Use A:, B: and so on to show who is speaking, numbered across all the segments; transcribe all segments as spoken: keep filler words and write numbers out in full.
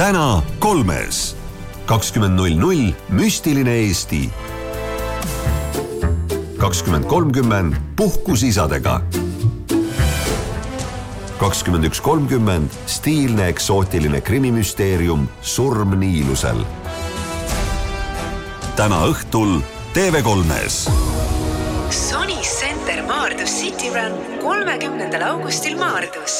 A: täna kolmes. kakskümmend null null müstiline Eesti. kakskümmend kolmkümmend puhkusisadega. kakskümmend üks kolmkümmend stiilne eksootiline krimimüsteerium Surm Niilusel. Täna õhtul T V kolmes.
B: Sony Center Maardus City Run kolmekümnendal augustil Maardus.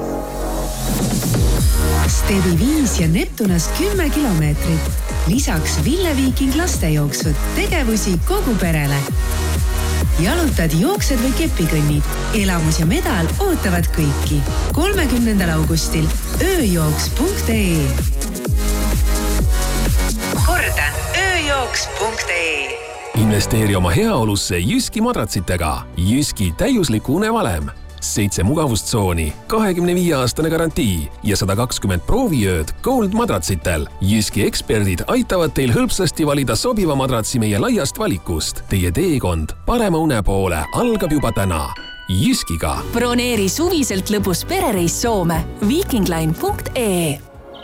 B: Stevi viis ja Neptunast kümme kilomeetrit. Lisaks Ville Viiking lastejooksud, tegevusi kogu perele. Jalutad, jooksed või kepikõnnid. Elamus ja medal ootavad kõiki. kolmekümnendal augustil ööjooks punkt ee. Kordan, ööjooks punkt ee.
C: Investeeri oma heaolusse Jyski madratsitega. Jyski täiusliku unevalem. Seitse mugavustsooni, kahekümne viie aastane garantii ja sada kakskümmend prooviööd Gold madratsitel. Jyski eksperdid aitavad teil hõlpsasti valida sobiva madratsi meie laiast valikust. Teie teekond parema une poole algab juba täna. Jyskiga.
D: Broneeri suviselt lõbus perereis Soome. Vikingline punkt ee.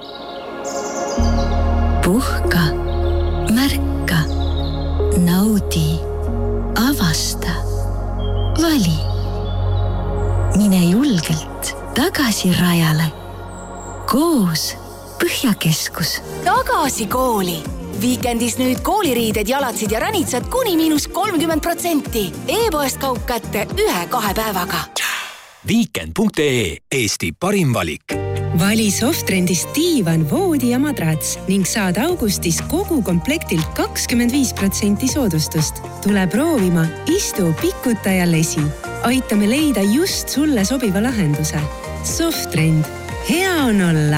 E: Puhka, märka, naudi, avasta, vali. Mine julgelt tagasi rajale. Koos Põhjakeskus.
D: Tagasi kooli. Viikendis nüüd kooliriided, jalatsid ja ranitsad kuni miinus kolmkümmend protsenti. E-poest kaup kätte ühe-kahe päevaga.
F: Weekend punkt ee. Eesti parim valik.
B: Vali Softrendist diivan, voodi ja madrats ning saad augustis kogu komplektilt kakskümmend viis protsenti soodustust. Tule proovima, istu, pikuta ja lesi. Aitame leida just sulle sobiva lahenduse. Softrend. Hea on olla.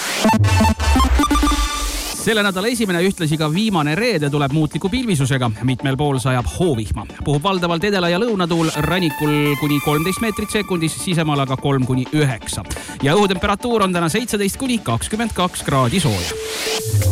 G: Selle nädala esimene ühtlasi ka viimane reede tuleb muutliku pilvisusega. Mitmel pool sajab hoovihma. Puhub valdavalt edela- ja lõunatuul, rannikul kuni kolmteist meetrit sekundis, sisemaal aga kolm kuni üheksa. Ja õhutemperatuur on täna seitseteist kuni kakskümmend kaks kraadi sooja.